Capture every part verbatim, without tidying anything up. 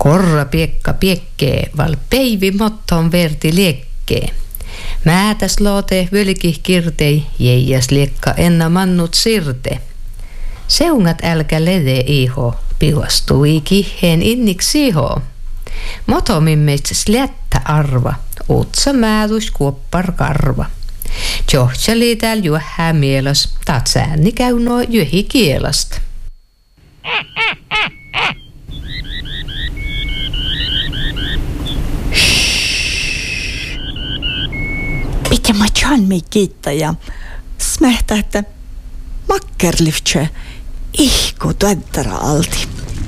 Korra piekka piekkee, val peivi motton verti liekkee. Määtäs loote völkih kirtei, jeijas liekka enna mannut sirte. Seungat älkä lede iho, piuastui kiheen inniksi iho. Motomimmeits slättä arva, utsa määtus kuoppar karva. Johtsali tääl juohää mielas, taat säänni käy nuo jyhi kielast. Mitä mä tjan mi kiittäjä, smähtää, että makkerliftse ihku tuettara alti.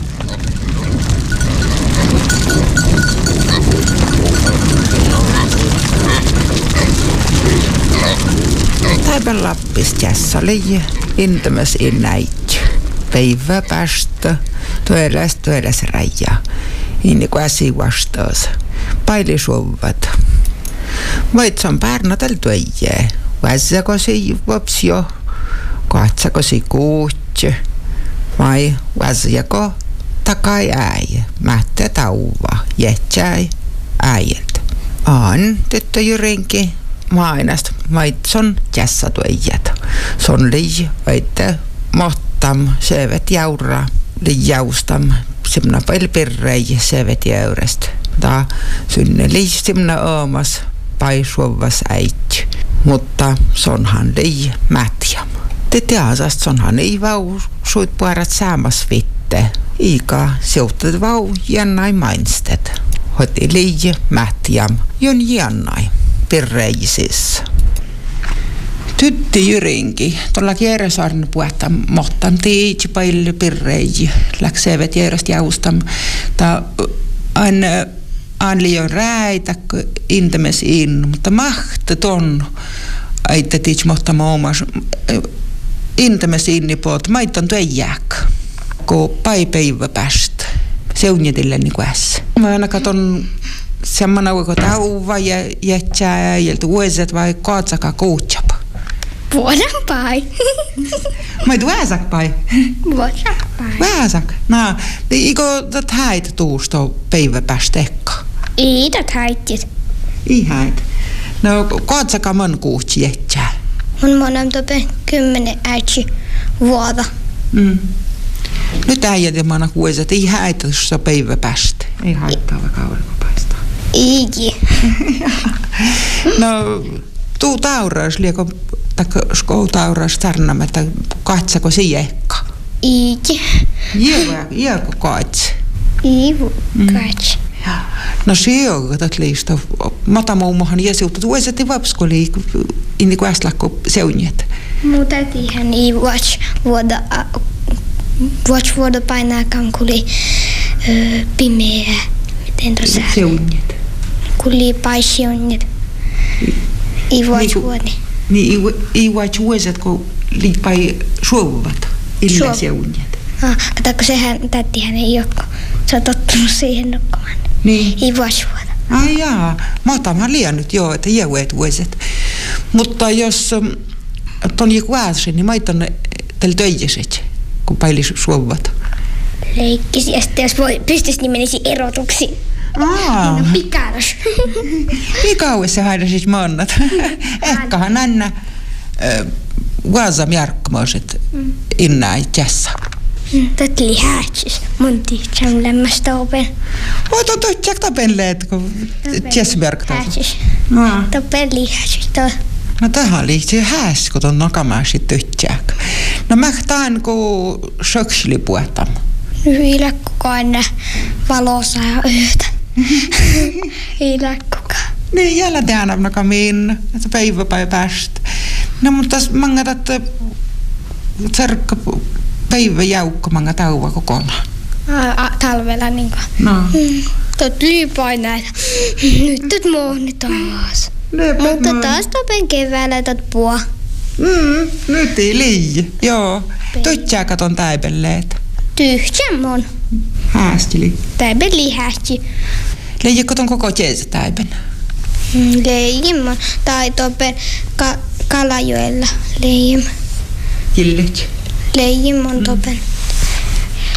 Päivän Lappis oli intämäs innäit. Päivä päästä, tueläs tueläs raja. Inni kuin äsi vastaus. Pailisuovat. Vaitsan pärnatel tuejää. Väsäkosi vopsio. Katsakosi kuutse. Vai väsäko takai äijä. Mättä tauva. Jätsäi äijältä. Aan tyttö Jyrinki. Mainast maitson jässä tuijat. Son lii väitte mohtam sevet jaura liijaustam simna pel pirrei sevet jäyrestä. Ta synne lii simna oomas paisuovas äiti. Mutta sonhan lii mätjam. Te teasast sonhan ei vau suit puarat saamas vitte. Iika siuhtat vau jännai mainstet. Hoti lii mätjam jon jännai. Pirreisis. Tytti Jyrinki, tuolla Kierresaarinen puhuttaa mohtam tiitsi paljon pirreiji. Läksevet Kierrest jaustam. Ta an an liian räitä intämes in, mutta mahti ton aitte tiitsi mohtam omas intämes inni poot maitton tuejääk. Ko paipäivä päästä. Seunjetille niinku ässä. Mä aina katon semmoinen kuin tauva ja jätsää äijältä uiset vai kaatsaka kuutsapa? Vuodan pai. Mä et väsäk pai? Vuodan pai. Väsäk? No, eikö tätä häitä tuusta päivä päästä ekka? Ei tätä häittis. Ei häitä. No, kaatsaka man kuutsi jätsää? Mun monem tope kymmenen äitsi vuoda. Mm. Nyt äijät ja mana kuiset, ei häitä tuossa päivä päästä. Ei haittaa vaikka aurinko paistaa. Iki. No, tuu tauraus, lieko, taikka skou tauraus tarnam, että katsako se jekka? Iki. Jeko katsi? Ivu katsi. No se on, että liistä. Mata muummohan jäsiutta, että uiset ei vapskoli, inni kuin äslakko seunjet. Mutta tiihän ei watch vuoda, watch vuoda painaakaan, kun oli pimeä. Miten tuossa? Seunjet. Kuli paisionnet. I watch vuodi. Niin i watch vuoset, kun liipai suovat illa seunjet. Ah, katsokko sehän, tättihän ei ole, se on tottunut siihen nukkumaan. Niin. I watch vuoda. Ai jaa, mä otan liian nyt joo, että jääuet vuoset. Mutta jos on joku ääsi, niin mä otan tällä töijiset, kun paili suovat. Leikkisi, ja sitten jos voi, pystyisi, niin menisi erotuksiin. Aa. Niin on pikaras. Niin kauan se haidaisit monnat. Ehkähän Anna vaasam jarkkamaiset innaa jässä. Tätä lihätsis. Mun tihtsam lämmästä open. Oot on tjäk tapen leet, kun jässä verktaa. Hätsis. Tapen lihätsis. No tähän oli se häs, kun on nokamaiset tytjäk. No mä taan kun söksili puetam. Hyillä kukaan valossa ja yhtä. Ei näe kukaan. Niin, jäljellä tehdään nakamin, että päiväpäivä päästä. No, mutta mä että serkka päivä jäukka, mä tauva kokonaan. Talvella niinku. No. Tot lyypaa näitä. Nyt tot muohni taas. Mutta taas topen keväällä tot puo. Mm, nyt ei liian. Joo. Tyttää katon täipelleet. Tyhtsän mun. Häästili. Täipel lihästi. Leijä katon koko tiesä täipen. Leijimman. Tai topen ka- Kalajoella. Leijimman. Killit. Leijimman topen.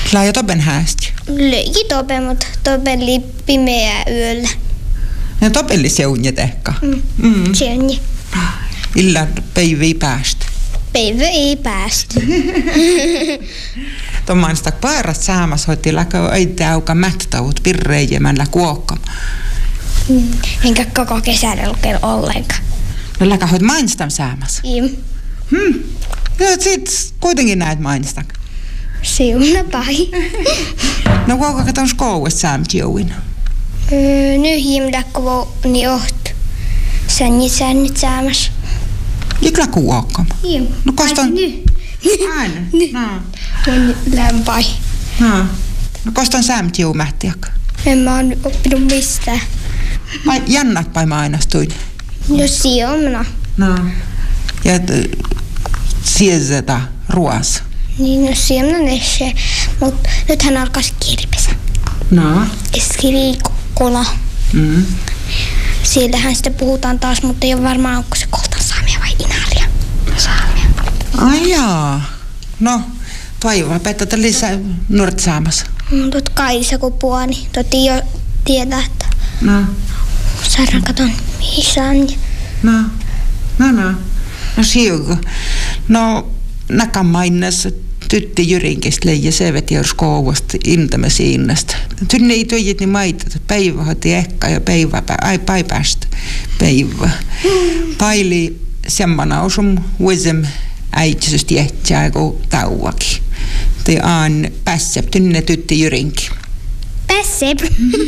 Laaja toben häästi. Löikin tope, mutta tope oli pimeä yöllä. Ja topelli seunja tehkä. Mm. Mm. Seunja. Illa päiviä päästä. Päivä ei päästä. Tuommaan sitä paarat saamas hoitti läkö öitä auka mättäut pirreijämällä kuokkam. Mm. Enkä koko kesällä lukea ollenkaan. No läkä hoit mainstam saamas. Im. Hmm. Ja sit kuitenkin näet mainstam. Siunna pai. No kuinka katon skoues saamt jouin? Öö, nyt himdakko niin oht. Sännit sännit saamas. Jikla kuokkam. Im. No koston... Nyt. Aina. No. Mun lämpai. No. No koston saamt jou mähtiak. En mä oon oppinut mistään. Ai jannat pai mainastuin. No siomna. No. Ja siezeta ruoas. Niin no siomna nesse. Mut nythän alkas kirpesä. No. Keskiriikkola. Mm. Siellähän sitä puhutaan taas, mutta ei ole varmaan onko se koltan saamia vai inaria saamia. Ai jaa. No, toivoa pettää lisää nuoret saamassa. Mm, Tuot Kaisa kun puoni. Tuot ei jo tiedä, että No. saadaan katon missä on. No. No no. No siuko. No, näkään mainnas tytti Jyrinkistä leijä sevet jors kouvasta intämä siinästä. Tynne ei töijät niin maita, päivä hoiti ehkä ja päivä, ai päivästä päivä. Paili semmana osum vuosem äitsystä jähtsää kuin tauvakin. Te aan päässep tynne tytti Jyrinki. Pääsep.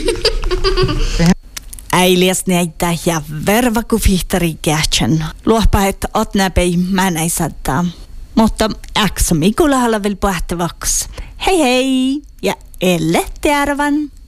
Äiliäs näitä ja verva ku fihtari kähtsän. Luopa, että otnäpei mä näin saattaa. Mutta äksä Mikulahala vielä pahtavaksi. Hei hei ja elle tearvan.